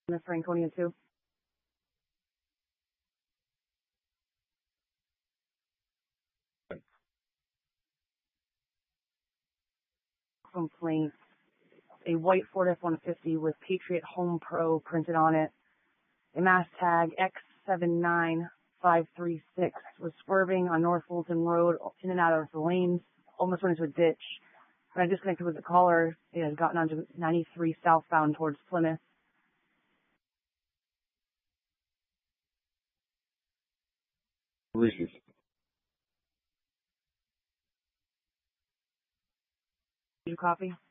The Franconia 2. Complaint. A white Ford F-150 with Patriot Home Pro printed on it. A mass tag X79536 was swerving on North Fulton Road in and out of the lanes, almost went into a ditch. When I disconnected with the caller, it had gotten onto 93 southbound towards Plymouth. Reese. Did you copy?